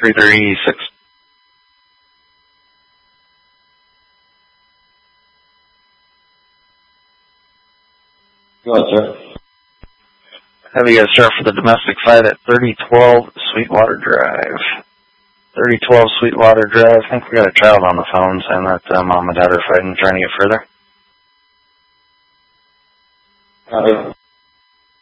336. Go ahead, sir. Have you guys start for the domestic fight at 3012 Sweetwater Drive. 3012 Sweetwater Drive. I think we got a child on the phone saying that mom and dad are fighting, trying to get further. Copy.